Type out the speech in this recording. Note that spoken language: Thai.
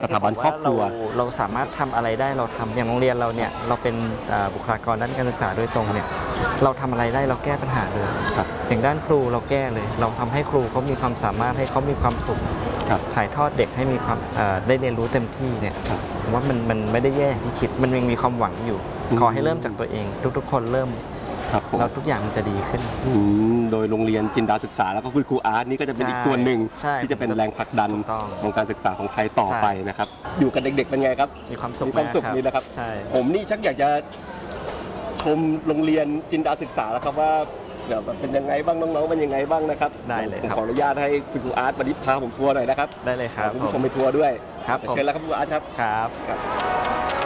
สถาบันครอบครัวเราสามารถทำอะไรได้เราทำอย่างโรงเรียนเราเนี่ยเราเป็นบุคลากรด้านการศึกษาโดยตรงเนี่ยเราทำอะไรได้เราแก้ปัญหาเลยอย่างด้านครูเราแก้เลยเราทำให้ครูเขามีความสามารถให้เขามีความสุขถ่ายทอดเด็กให้มีความได้เรียนรู้เต็มที่เนี่ยผมว่ามันไม่ได้แย่ที่คิดมันยังมีความหวังอยู่ขอให้เริ่มจากตัวเองทุกๆคนเริ่มแล้วทุกอย่างมันจะดีขึ้นโดยโรงเรียนจินดาศึกษาแล้วก็คุณครูอาร์ตนี่ก็จะเป็นอีกส่วนหนึ่งที่จะเป็นแรงผลักดันวงการศึกษาของไทยต่อไปนะครับอยู่กับเด็กๆเป็นไงครับมีความสุขนี่นะครับผมนี่ชักอยากจะชมโรงเรียนจินดาศึกษาแล้วครับว่าแบบเป็นยังไงบ้างน้องๆเป็นยังไงบ้างนะครับได้เลยผมขออนุญาตให้คุณครูอาร์ตวันนี้พาผมทัวร์หน่อยนะครับได้เลยครับคุณผู้ชมไปทัวร์ด้วยครับเชิญแล้วครับคุณครูอาร์ตครับครับ